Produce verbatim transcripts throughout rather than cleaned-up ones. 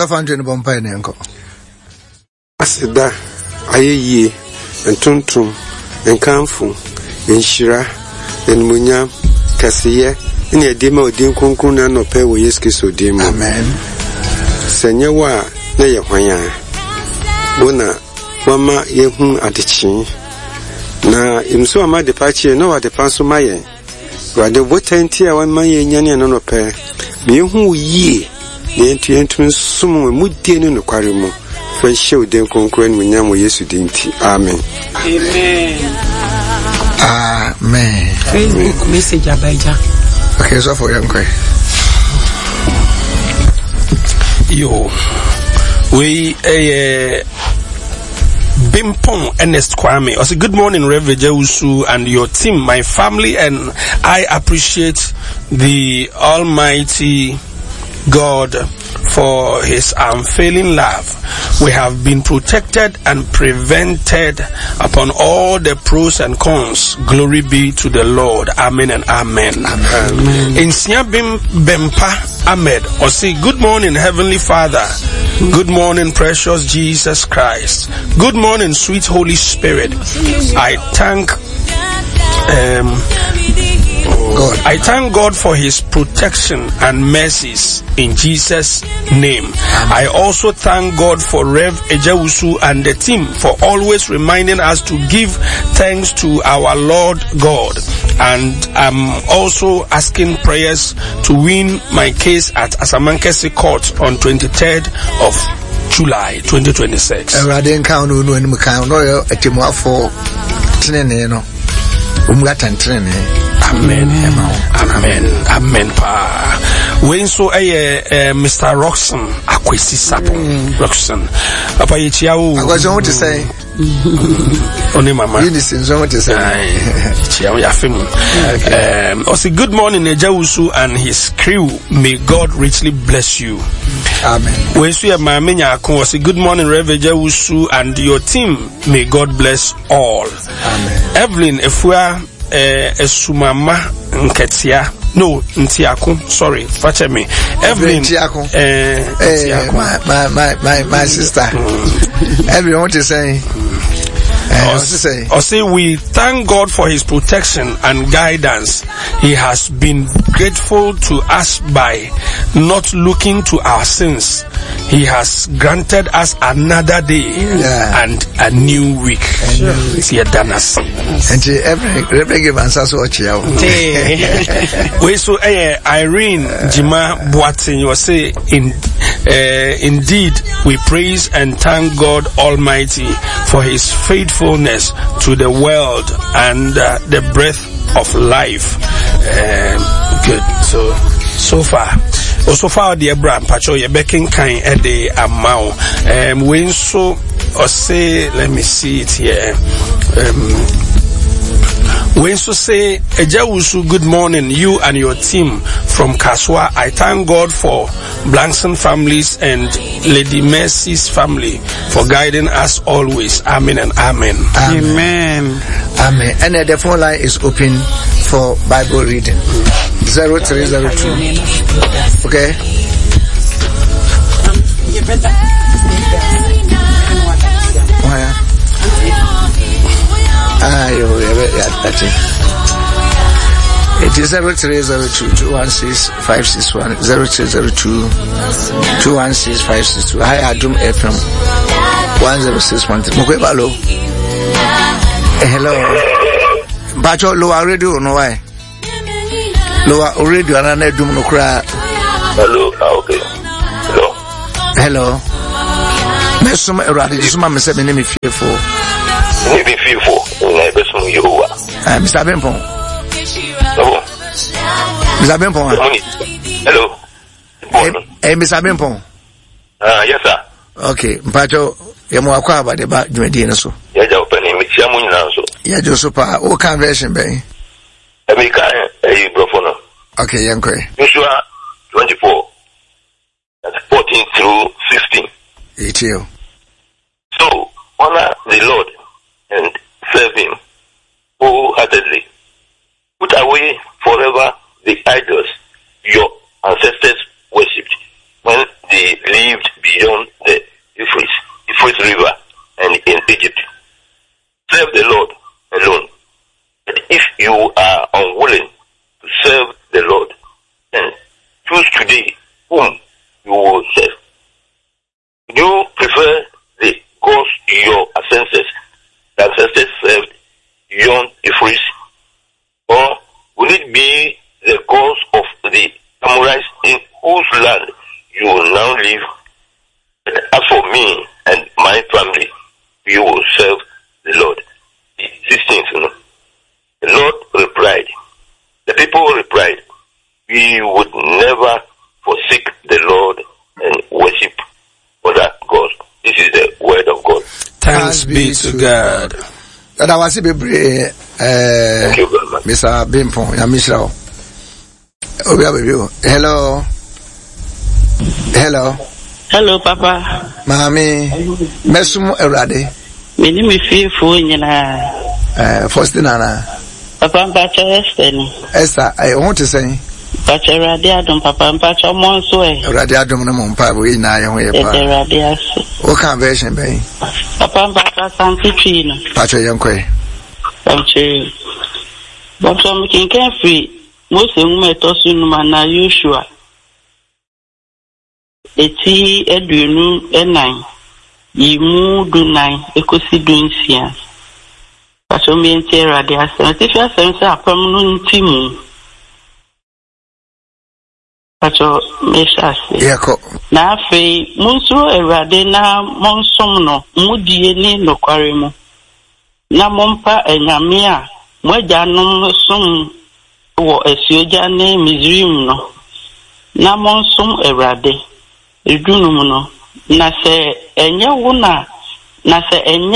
So far, Johnny Bompay and Uncle. Asida, Aye, and Tuntum, and Kamfu, and Shira, and Munya, Cassia, and a demo dim concuna no pay with Yeski dim. Amen. Senyawa, Naya Wanya, Bona, Mama Yehun at the chin. Na imso ama departure no wa depanso maye wade botantia wan maye nyane no no pe me hu yie ne ntu entu nsum mu die ne no kware mu fa hyew den konkro ne nyam Yesu dinti amen amen amen. Facebook message abaija. Okay, so for young guy yo we eh Bimpong Ernest Kwame. I say good morning, Reverend Jewusu and your team, my family, and I appreciate the Almighty God for His unfailing love. We have been protected and prevented upon all the pros and cons. Glory be to the Lord. Amen and amen. Amen. In Siabim Bempa Ahmed, or say good morning, Heavenly Father. Good morning, precious Jesus Christ. Good morning, sweet Holy Spirit. I thank um, God. I thank God for His protection and mercies in Jesus' name. I also thank God for Rev Ejewusu and the team for always reminding us to give thanks to our Lord God. And I'm also asking prayers to win my case at Asamankesi Court on twenty-third of July twenty twenty-six. Radin count no no count no etimo afọ tenene no. Umgatan tenene. Amen. Amen. Amen. Pa. When so a Mister Roxon Akwesi Sapo. Roxon. Papa Yichiao. I was going to say. Only mama. You listen, so what to say. Yichiao Yafim. Um. Also, good morning, Ejewusu and his crew. May God richly bless you. Amen. When so my menya say good morning, Reverend Ejewusu and your team. May God bless all. Amen. Evelyn, if we are Eh, esumama nketia no ntiako sorry fache me Evelyn ntiako eh, eh my my my my, my sister mm. Everyone what you saying uh, say or say we thank God for His protection and guidance. He has been grateful to us by not looking to our sins. He has granted us another day yeah. and a new week. See a danas. And every every give answer so watch you. We so eh Irene Jima Boatin you say in uh, indeed we praise and thank God Almighty for His faithfulness to the world and uh, the breath of life. Um, good. So so far. Also far the Abraham Pacho ye beking kind at the amount. Um when so or say let me see it here. Um When so say Ejewusu, good morning, you and your team from Kaswa. I thank God for Blankson families and Lady Mercy's family for guiding us always. Amen and amen. Amen. Amen. And uh, the phone line is open for Bible reading. Zero three zero two. Okay. Ah, you yeah, it is zero three zero two two one six five six one zero three zero two two one six five six two. Hi, Adum F M one zero six one three. Mokwe balo. Hello. Bacho lower radio no why? Lower radio and I do no cry. Hello. Okay. Hello. Hello. Me suma radio suma me say me name fearful. Me be fearful. Uh, Mister Bempon. Oh. Mister Bempon. Hello. Hey, hey Mister Bempon. Ah, uh, yes sir. Okay, mpacho yemo akwa aba de ba dwedi no so. Ya ja open me tia mu nyina so. Ya jo so pa o conversion ben. E me kan e brofo no. Okay, yankwe. Joshua twenty-four. That's fourteen through sixteen. eighteen. So, honor the Lord and serve Him wholeheartedly. Put away forever the idols your ancestors worshipped when they lived beyond beyond the Euphrates, Euphrates River and in Egypt. Serve the Lord alone. But if you are unwilling to serve the Lord, then choose today whom you will serve. Do you prefer the gods your ancestors, the ancestors served beyond Euphrates? Or will it be the gods of the Amorites in whose land you will now live? But as for me and my family, we will serve the Lord. These things, you know. The Lord replied, the people replied, we would never forsake the Lord and worship other gods. This is the word of God. Thanks be to God. And I was a bit Thank you very much. Mister Bimpon, Yamishra. Oh, we are with you. Hello. Hello. Hello, Papa. Mami, Mesum Erade. My name is Fearful in uh, Faustina. Papa Bacha Esther. Esther, I want to say. Bacha Radiadum, Papa Bacha Monsway. Radiadum Mumpa, we now way. Radias. What conversion, bay? Papa Bacha Santitrino. Pacha Yankwe. Thank you. But some can free. Most of them are tossing mana usual. Eti edunu enai. Yimu dunai. Ekosi dunsia. Pacho miente radias. Natifia sense apamnu ntimu. Pacho meshasi. Yako. Na afe munsuro erade na monsom no mudie ni nokware mu. Na mompa enyame a moagyanom som wo esuoja ne Misrim no. Na monsom erade. Edunum no. Na se enye wo na na se enye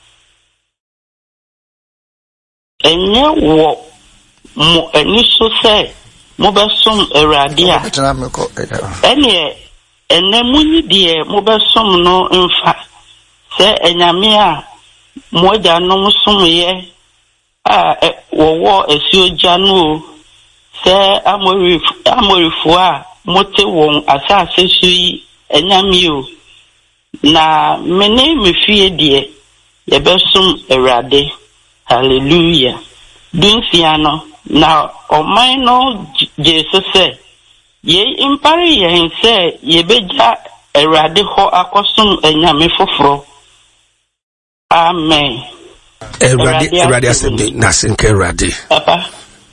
enye wo mo eniso se mo besom erade a. Ene ene munyi die mo besom no mfa. Se enyame a moja no som ye a wo esuoja no se amori amorifo a mote won asase so yi enyame o na mene mefie die ye besom erade. Hallelujah. Dunsiano na oman no Jesus say ye impari ye say ye beja erade ho akosom enyame foforo. Amen. Erade erade asende nasenke erade. Papa.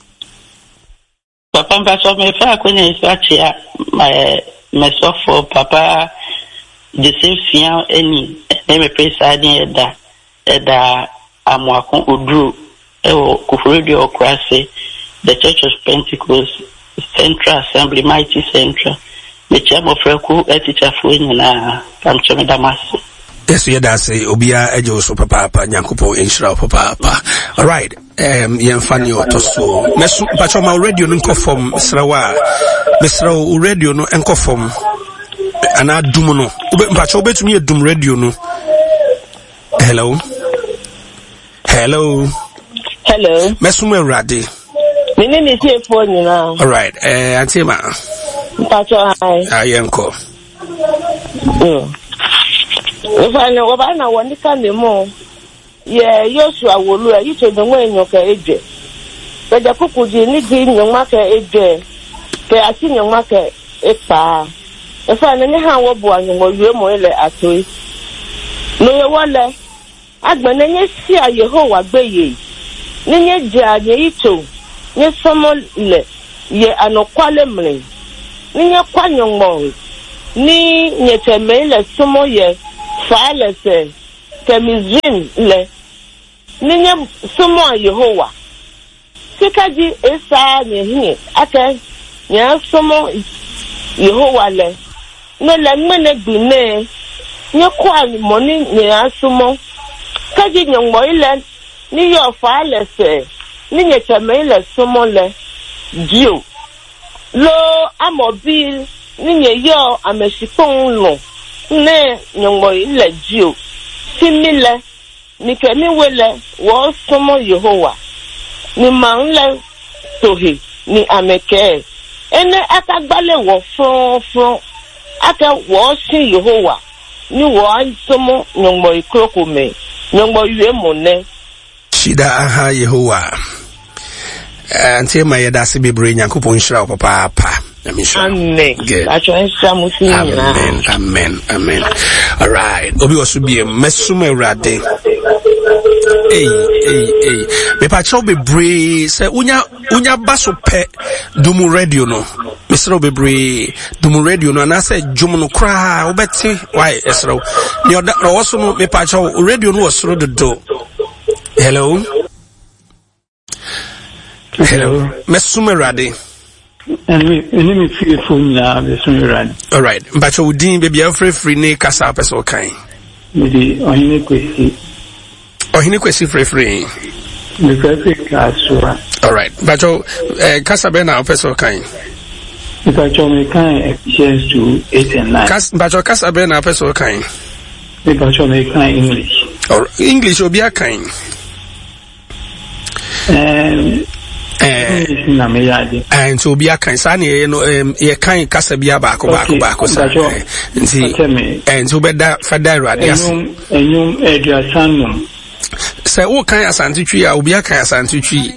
Papa mpacho me fa kwenye isachia my mesofo papa de sefia eni e me pesa din eda eda amwakon odru ewo kufredio okrase the Church of Pentecost Central Assembly Mighty Central the chamo freku eticha fo nyina kamcho me damase. Yes, yeah, that's a Obia Ejo Papa Nyankupo Inshra Papa. All right, um, Yanfani Otoso. Mesu Pachoma radio no from Srawa. Misra radio no enko from ana dum no. Pacho betumi edum radio no. Hello. Hello. Hello. Mesu Erade. My name is here for you now. All right, eh Antima. Pacho hi. Ayenko. Mm. If I know about now, one can the more. Yeah, Joshua will look you to the way in your age. But the cook would need in your market age. They are seeing your market a pa. If I know how one will you more at it. No, you wonder. I'd been any see a Yehovah bay. Nene jar ye too. Yes, someone let ye are no qualemly. Nene quanion mong. Ni yet mail as some more ye. Falese Misrim le Ninya somo Yehovah Sikaji esa nyehi ake nya somo Yehovah le no le mene gbine nye kwa moni nya somo kaji nyongmo ile ni yo falese ni nye cheme ile somo le dio lo amobil ni nye yo ameshipon lo ne nyongo ile jio simile ni kemi wele wo somo Yehovah ni manle tohi ni ameke ene akagbale wo fron fron aka wo sin Yehowa ni wo ansomo nyombo ikrokome nyombo yue monne shida aha Yehowa ante ma yedase bebre nyankopon hira papa papa amen amen amen amen all right obi osubie mesuma urade Hey, hey, hey. Me pa chow bebre se unya unya baso pe dumu radio no. Misro bebre dumu radio no na se dwom no kra obeti why esro. Ni oda woso no me pa chow radio no osro dodo. Hello. Hello. Mesuma rade. And we enemy fearful na mesuma rade. All right. Mpa chow din baby free free ne kasa peso kan. Me di ohine kwesi. Oh, he kwesi free free. All right. But oh, uh, Casabena person kind. If I show me kind Ephesians two eight and nine. Cas, but your Casabena person kind. If I show me kind English. Or English will be a kind. Um. And so be a kind Sani, you know, um, you kind Casabia back or back or back or something. And so better for that, yes. And you, Edgar Sanum. Say what kind of santitri will be a kind of santitri.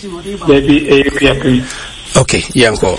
Okay, yanko.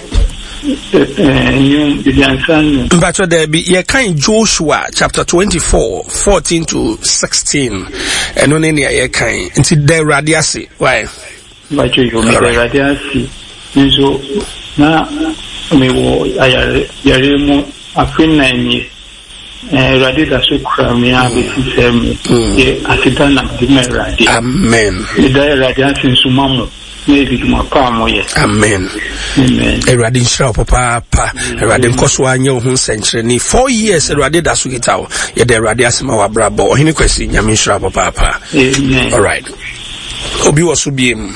But there be a kind Joshua chapter twenty-four, fourteen to sixteen, and on any a kind until the radiasi. Why? But you make a radiasi. So now, me wo I yaremo afin nine. Radida sukra mi abi sisemi e asitana dime radi amen ida radiation sumamu maybe ma pa mo ye amen amen e radin shra papa pa radin koso anya ho senchre ni four years radida sukita o ye de radiation ma wabrabo ohini kwesi nyame shra papa pa amen. All right obi wosu biem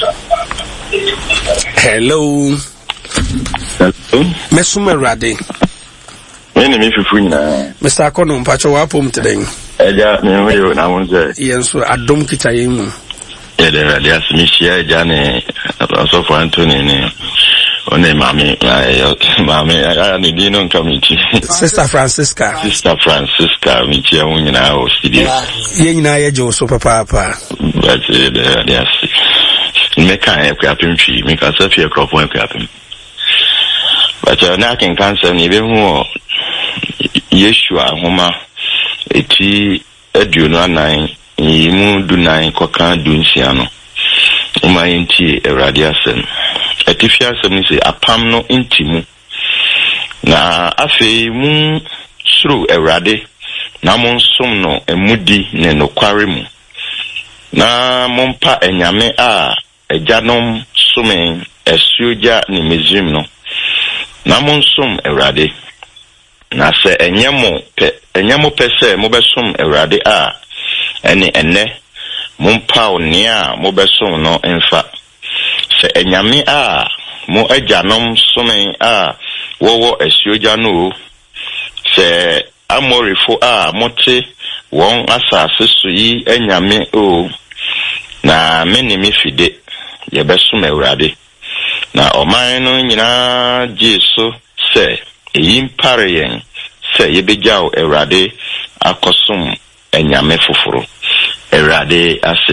hello hello mesuma radi Many me for na. Mister Akono mpacho wapo mtedeng. Eja me wewe na wonze. Yenso adom kita yemu. Ede radio asmishia eja ne so for Anthony ne. One mami mami ya ni dino nkamiti. Sister Francisca. Sister Francisca michi ya nyina o studio. Ye nyina ye jo so papa papa. But ede radio as. Me kan e kwa pimtwi, me kan se fie kropon e kwa pim. But na kan cancer ni be hu Yeshua homa eti aduonu anan yimu dunan koka dunsia no uma enti Awurade asem etifi asem ni se apam no intimu na afei mu suru Awurade na mo nsom no emudi ne nokware mu na mompa enyame a ejanom somen esuoja ni mezim no na mo nsom Awurade na se enyemo pe enyemo pese mo besom Awurade a ene ene mompa oni a mo besom no emfa se enyame a mo ajanom somen a wowo esuoja no se amorifo a mote won asase so yi enyame o na menimi fide ye besom Awurade na oman no nyina jesu se yimpare yen se yebegyaw Awurade akosum enyame foforo Awurade ase